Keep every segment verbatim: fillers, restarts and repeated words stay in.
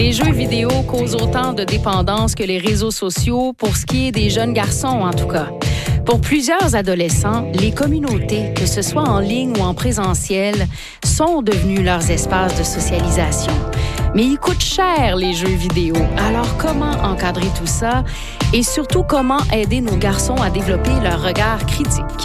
Les jeux vidéo causent autant de dépendance que les réseaux sociaux, pour ce qui est des jeunes garçons en tout cas. Pour plusieurs adolescents, les communautés, que ce soit en ligne ou en présentiel, sont devenues leurs espaces de socialisation. Mais ils coûtent cher, les jeux vidéo. Alors, comment encadrer tout ça? Et surtout, comment aider nos garçons à développer leur regard critique?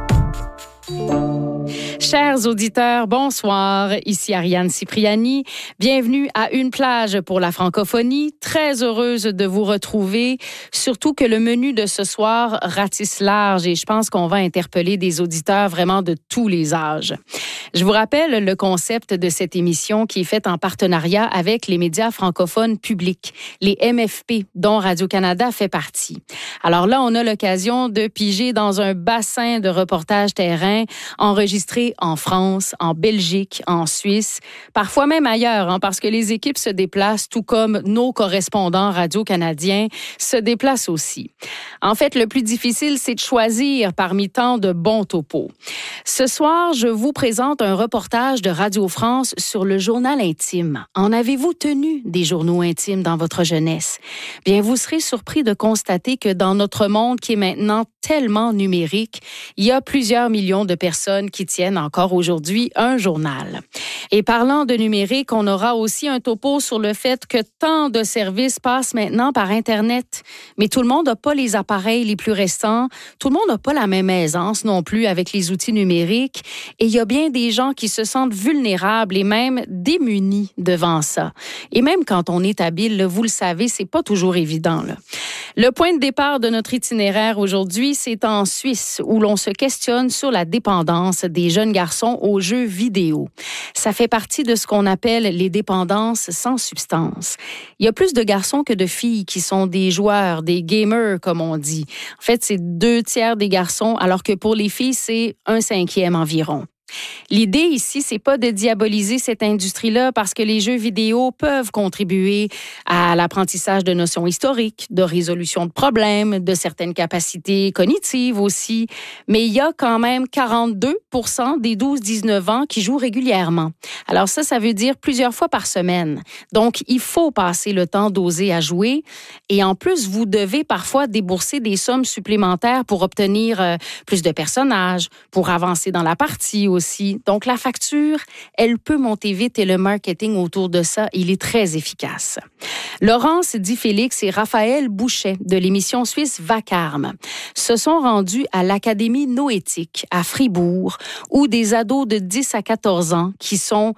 Chers auditeurs, bonsoir. Ici Ariane Cipriani. Bienvenue à Une plage pour la francophonie. Très heureuse de vous retrouver. Surtout que le menu de ce soir ratisse large et je pense qu'on va interpeller des auditeurs vraiment de tous les âges. Je vous rappelle le concept de cette émission qui est faite en partenariat avec les médias francophones publics, les M F P, dont Radio-Canada fait partie. Alors là, on a l'occasion de piger dans un bassin de reportages terrain enregistrés en France, en Belgique, en Suisse, parfois même ailleurs, hein, parce que les équipes se déplacent, tout comme nos correspondants radio-canadiens se déplacent aussi. En fait, le plus difficile, c'est de choisir parmi tant de bons topos. Ce soir, je vous présente un reportage de Radio France sur le journal intime. En avez-vous tenu des journaux intimes dans votre jeunesse? Bien, vous serez surpris de constater que dans notre monde qui est maintenant tellement numérique, il y a plusieurs millions de personnes qui tiennent encore aujourd'hui un journal. Et parlant de numérique, on aura aussi un topo sur le fait que tant de services passent maintenant par Internet. Mais tout le monde n'a pas les appareils les plus récents, tout le monde n'a pas la même aisance non plus avec les outils numériques. Et il y a bien des gens qui se sentent vulnérables et même démunis devant ça. Et même quand on est habile, vous le savez, c'est pas toujours évident, là. Le point de départ de notre itinéraire aujourd'hui, c'est en Suisse, où l'on se questionne sur la dépendance des jeunes garçons aux jeux vidéo. Ça fait partie de ce qu'on appelle les dépendances sans substance. Il y a plus de garçons que de filles qui sont des joueurs, des gamers, comme on dit. En fait, c'est deux tiers des garçons, alors que pour les filles, c'est un cinquième environ. L'idée ici, c'est pas de diaboliser cette industrie-là parce que les jeux vidéo peuvent contribuer à l'apprentissage de notions historiques, de résolution de problèmes, de certaines capacités cognitives aussi. Mais il y a quand même quarante-deux pour cent des douze dix-neuf ans qui jouent régulièrement. Alors ça, ça veut dire plusieurs fois par semaine. Donc, il faut passer le temps d'oser à jouer. Et en plus, vous devez parfois débourser des sommes supplémentaires pour obtenir euh, plus de personnages, pour avancer dans la partie aussi. Donc, la facture, elle peut monter vite et le marketing autour de ça, il est très efficace. Laurence Di Félix et Raphaël Bouchet de l'émission suisse Vacarme se sont rendus à l'Académie Noétique à Fribourg où des ados de dix à quatorze ans qui sont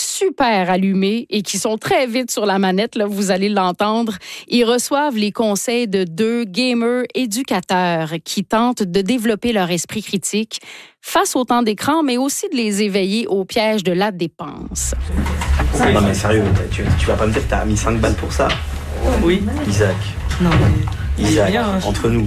super allumés et qui sont très vite sur la manette, là, vous allez l'entendre, ils reçoivent les conseils de deux gamers éducateurs qui tentent de développer leur esprit critique face au temps d'écran, mais aussi de les éveiller au piège de la dépense. Non mais sérieux, tu, tu vas pas me dire que t'as mis cinq balles pour ça? Oui. Isaac. Non mais... Isaac, rien, hein. Entre nous.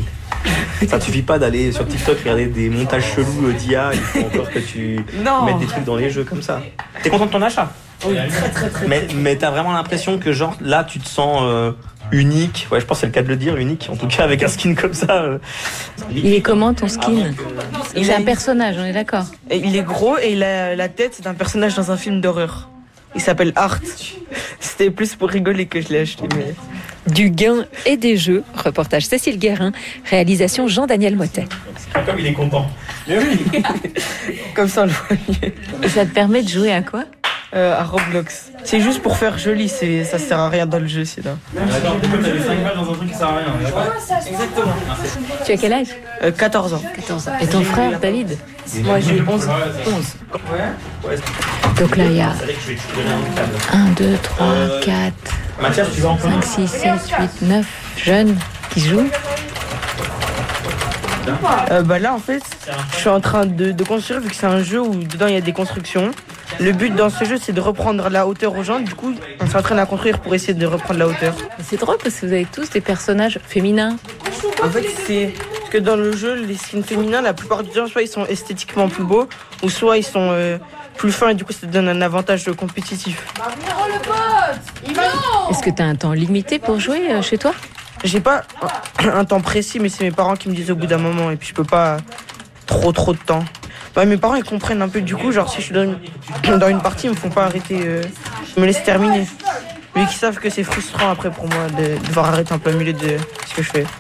Ça te suffit pas d'aller sur TikTok regarder des montages chelous d'I A, il faut encore que tu non. mettes des trucs dans les jeux comme ça. T'es content de ton achat? Oui, très très très. Mais, mais t'as vraiment l'impression que genre là tu te sens euh, unique, ouais je pense que c'est le cas de le dire, unique, en tout cas avec un skin comme ça. Euh. Il est comment ton skin? Il est un personnage, on est d'accord. Et il est gros et il a la tête d'un personnage dans un film d'horreur. Il s'appelle Art. C'était plus pour rigoler que je l'ai acheté. Mais... Du gain et des jeux, reportage Cécile Guérin, réalisation Jean-Daniel Mottet. Comme il est content. Mais oui. Comme ça on le voit mieux. Et ça te permet de jouer à quoi? Euh, à Roblox. C'est juste pour faire joli, c'est, ça sert à rien dans le jeu, c'est là. D'accord, du coup t'as les cinq balles dans un truc qui sert à rien, d'accord? Exactement. Tu as quel âge? euh, quatorze ans. quatorze ans. Et ton frère, David? Moi j'ai onze. onze. Donc là, il y a un, deux, trois, quatre, Mathias, tu vas en cinq, six, sept, huit, neuf jeunes qui jouent. Euh, bah là en fait, je suis en train de, de construire vu que c'est un jeu où dedans il y a des constructions. Le but dans ce jeu c'est de reprendre la hauteur aux gens, du coup on s'entraîne à construire pour essayer de reprendre la hauteur. C'est drôle parce que vous avez tous des personnages féminins. En fait c'est parce que dans le jeu les skins féminins la plupart du temps soit ils sont esthétiquement plus beaux ou soit ils sont euh, plus fins et du coup ça te donne un avantage compétitif. Est-ce que tu as un temps limité pour jouer chez toi? J'ai pas un temps précis, mais c'est mes parents qui me disent au bout d'un moment, et puis je peux pas trop trop de temps. Bah, mes parents ils comprennent un peu, du coup, genre si je suis dans une, dans une partie, ils me font pas arrêter, euh, ils me laissent terminer. Vu qu'ils savent que c'est frustrant après pour moi de devoir arrêter en plein milieu de ce que je fais.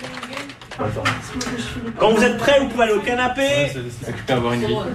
Quand vous êtes prêts, vous pouvez aller au canapé. avoir une vie.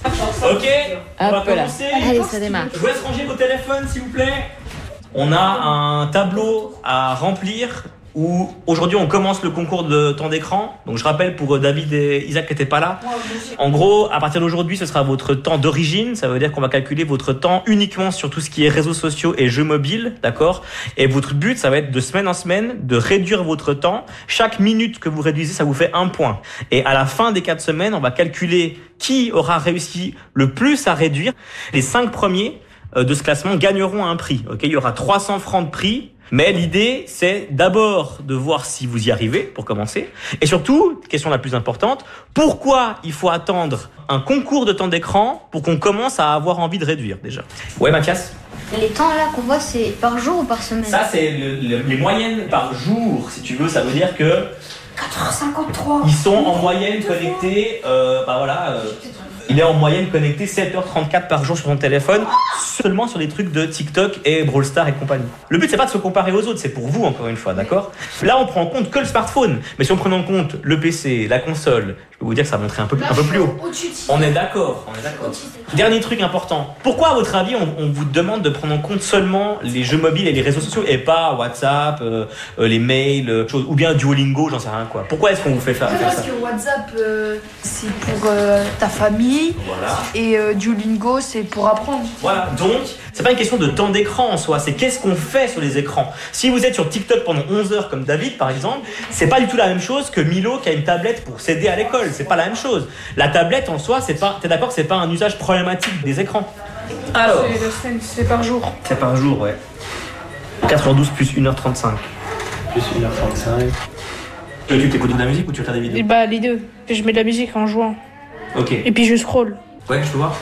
Ok, on va Hop là. commencer. Allez, ça démarre. Je vous laisse ranger vos téléphones, s'il vous plaît. On a un tableau à remplir où aujourd'hui on commence le concours de temps d'écran. Donc je rappelle pour David et Isaac qui n'étaient pas là. En gros, à partir d'aujourd'hui, ce sera votre temps d'origine. Ça veut dire qu'on va calculer votre temps uniquement sur tout ce qui est réseaux sociaux et jeux mobiles, d'accord ? Et votre but, ça va être de semaine en semaine de réduire votre temps. Chaque minute que vous réduisez, ça vous fait un point. Et à la fin des quatre semaines, on va calculer qui aura réussi le plus à réduire. Les cinq premiers de ce classement gagneront un prix. Ok, il y aura trois cents francs de prix. Mais l'idée, c'est d'abord de voir si vous y arrivez, pour commencer. Et surtout, question la plus importante, pourquoi il faut attendre un concours de temps d'écran pour qu'on commence à avoir envie de réduire, déjà ? Ouais, Mathias ? Les temps là qu'on voit, c'est par jour ou par semaine? Ça, c'est le, le, les moyennes par jour, si tu veux. Ça veut dire que quatre heures cinquante-trois. ils sont en moyenne connectés, euh, bah voilà... Euh, il est en moyenne connecté sept heures trente-quatre par jour sur son téléphone, seulement sur des trucs de TikTok et Brawl Stars et compagnie. Le but, c'est pas de se comparer aux autres, c'est pour vous, encore une fois, d'accord ? Là, on prend en compte que le smartphone. Mais si on prend en compte le P C, la console, je peux vous dire que ça va montrer un peu, un peu plus haut. On est d'accord, on est d'accord. Dernier truc important. Pourquoi, à votre avis, on, on vous demande de prendre en compte seulement les jeux mobiles et les réseaux sociaux et pas WhatsApp, euh, euh, les mails, euh, choses, ou bien Duolingo, j'en sais rien quoi. Pourquoi est-ce qu'on vous fait faire, faire Parce ça ? que WhatsApp, euh, c'est pour euh, ta famille. Voilà. Et euh, Duolingo, c'est pour apprendre. Voilà, donc c'est pas une question de temps d'écran en soi, c'est qu'est-ce qu'on fait sur les écrans. Si vous êtes sur TikTok pendant onze heures comme David par exemple, c'est pas du tout la même chose que Milo qui a une tablette pour s'aider à l'école, c'est pas la même chose. La tablette en soi, c'est pas, t'es d'accord que c'est pas un usage problématique des écrans. Alors, C'est par jour. c'est par jour, ouais. quatre heures douze plus une heure trente-cinq. Plus une heure trente-cinq. Et tu t'écoutes de la musique ou tu regardes des Et vidéos ? bah les deux. Je mets de la musique en jouant. Ok. Et puis je scroll. Ouais, je peux voir.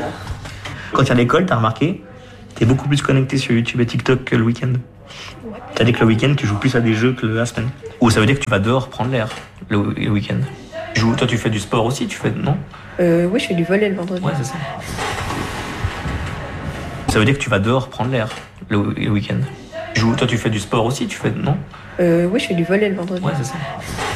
Quand tu es à l'école, t'as remarqué, t'es beaucoup plus connecté sur YouTube et TikTok que le week-end. T'as dit que le week-end, tu joues plus à des jeux que la semaine. Ou ça veut dire que tu vas dehors prendre l'air le, le week-end. Tu joues, toi, tu fais du sport aussi, tu fais, non ? Euh, oui, je fais du volley le vendredi. Ouais, c'est ça. Ça veut dire que tu vas dehors prendre l'air le, le week-end. Tu joues, toi, tu fais du sport aussi, tu fais, non ? Euh, oui, je fais du volley le vendredi. Ouais, c'est ça.